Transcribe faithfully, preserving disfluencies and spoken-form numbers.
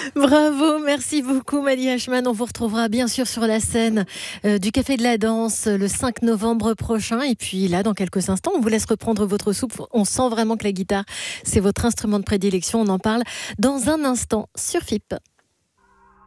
Bravo, merci beaucoup Mali Hachman. On vous retrouvera bien sûr sur la scène euh, du Café de la Danse le cinq novembre prochain. Et puis là, dans quelques instants, on vous laisse reprendre votre soupe. On sent vraiment que la guitare, c'est votre instrument de prédilection. On en parle dans un instant sur F I P.